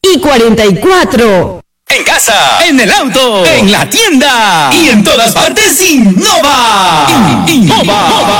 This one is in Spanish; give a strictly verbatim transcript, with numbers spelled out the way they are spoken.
y cuarenta y cuatro. En casa, en el auto, en la tienda y en todas partes, Innova. Innova.